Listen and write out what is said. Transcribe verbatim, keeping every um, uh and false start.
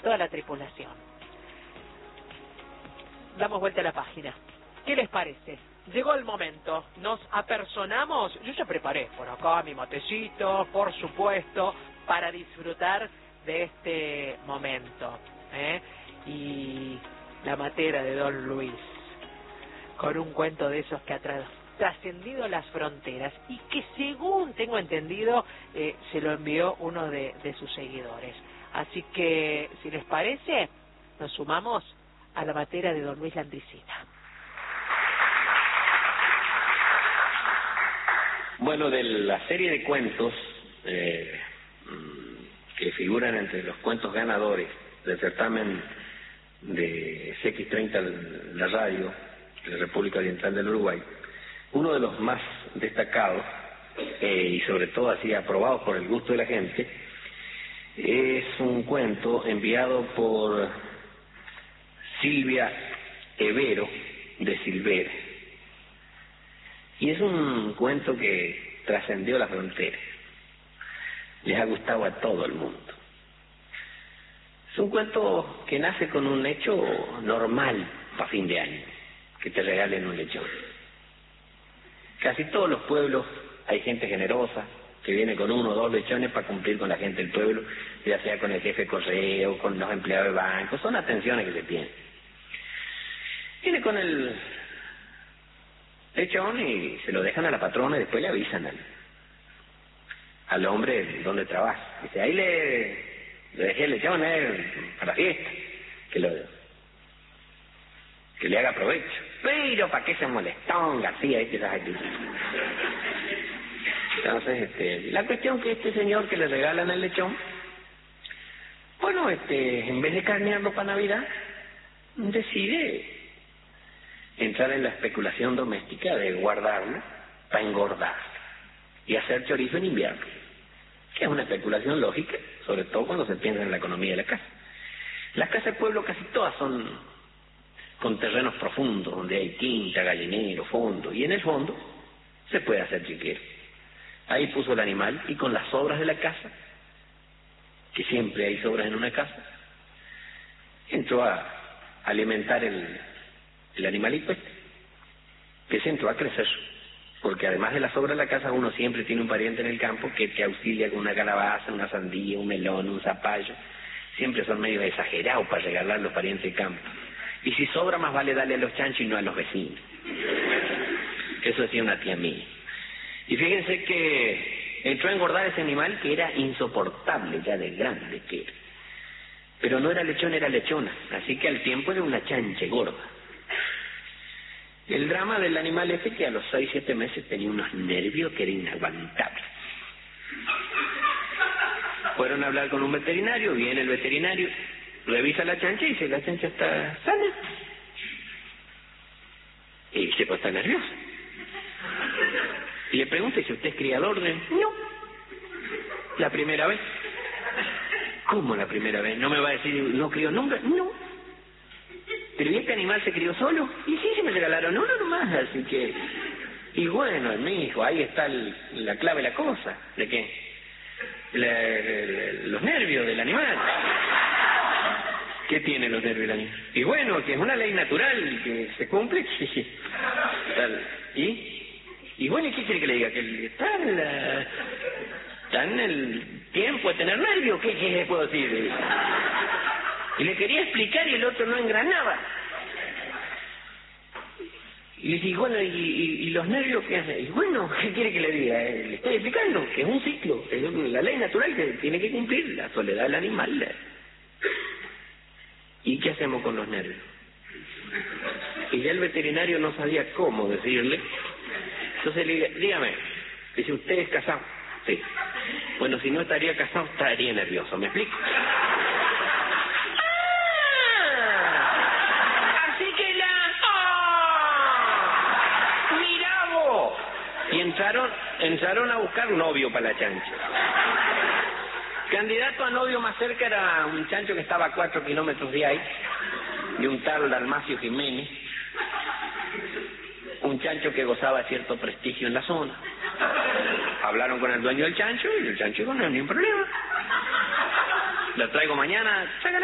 toda la tripulación. Damos vuelta a la página. ¿Qué les parece? Llegó el momento, nos apersonamos. Yo ya preparé por acá mi matecito, por supuesto, para disfrutar de este momento, ¿eh? Y la matera de Don Luis, con un cuento de esos que ha trascendido las fronteras y que, según tengo entendido, eh, se lo envió uno de, de sus seguidores. Así que, si les parece, nos sumamos a la matera de Don Luis Landricina. Bueno, de la serie de cuentos eh, que figuran entre los cuentos ganadores del certamen de C X treinta, la radio de la República Oriental del Uruguay, uno de los más destacados eh, y sobre todo así aprobados por el gusto de la gente, es un cuento enviado por Silvia Evero de Silvera, y es un cuento que trascendió la frontera, les ha gustado a todo el mundo. Es un cuento que nace con un hecho normal para fin de año, que te regalen un lechón. Casi todos los pueblos hay gente generosa que viene con uno o dos lechones para cumplir con la gente del pueblo, ya sea con el jefe de correo, con los empleados de banco, son atenciones que se tienen. Viene con el lechón y se lo dejan a la patrona y después le avisan al, al hombre donde trabaja. Dice, ahí le, le dejé el lechón eh, para la fiesta, que lo que le haga provecho. Pero ¿para qué se molestó García? Este, Entonces, este, la cuestión que este señor que le regalan el lechón, bueno, este, en vez de carnearlo para Navidad, decide entrar en la especulación doméstica de guardarlo para engordar y hacer chorizo en invierno, que es una especulación lógica, sobre todo cuando se piensa en la economía de la casa. Las casas de pueblo casi todas son con terrenos profundos, donde hay quinta, gallinero, fondo, y en el fondo se puede hacer chiquero. Ahí puso el animal, y con las sobras de la casa, que siempre hay sobras en una casa, entró a alimentar el, el animalito este, que se entró a crecer, porque además de las sobras de la casa, uno siempre tiene un pariente en el campo que te auxilia con una calabaza, una sandía, un melón, un zapallo. Siempre son medio exagerados para regalar los parientes del campo. Y si sobra, más vale darle a los chanchos y no a los vecinos. Eso decía una tía mía. Y fíjense que entró a engordar ese animal que era insoportable ya de grande que era. Pero no era lechón, era lechona. Así que al tiempo era una chanche gorda. El drama del animal ese, que a los seis, siete meses tenía unos nervios que eran inaguantables. Fueron a hablar con un veterinario, viene el veterinario, revisa la chancha y dice, la chancha está sana. Y dice, pues está nerviosa. Y le pregunta, si usted es criador de... No. ¿La primera vez? ¿Cómo la primera vez? ¿No me va a decir, no crió nunca? No. ¿Pero y este animal se crió solo? Y sí, se me regalaron uno nomás, así que... Y bueno, mi hijo, ahí está el, la clave de la cosa. ¿De qué? La, la, los nervios del animal. ¿Qué tiene los nervios del animal? Y bueno, que es una ley natural, que se cumple. ¿Y? Y bueno, ¿y qué quiere que le diga? ¿Que está en, la, está en el tiempo de tener nervios? ¿Qué, qué le puedo decir? Y le quería explicar y el otro no engranaba. Y le dije, bueno, ¿y, y, y los nervios qué hacen? Y bueno, ¿qué quiere que le diga? Le estoy explicando que es un ciclo, es la ley natural que tiene que cumplir, la soledad del animal. ¿Y qué hacemos con los nervios? Y ya el veterinario no sabía cómo decirle. Entonces le dije, dígame, dice, ¿usted es casado? Sí. Bueno, si no estaría casado, estaría nervioso, ¿me explico? Y entraron, entraron a buscar novio para la chancha. Candidato a novio más cerca era un chancho que estaba a cuatro kilómetros de ahí, de un tal Dalmacio Jiménez, un chancho que gozaba cierto prestigio en la zona. Hablaron con el dueño del chancho y el chancho dijo, no hay ningún problema, la traigo mañana, sácala.